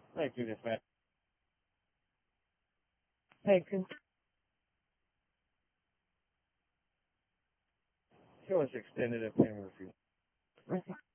Thank you, dispatch. Thank you. Show us extended payment review. Okay.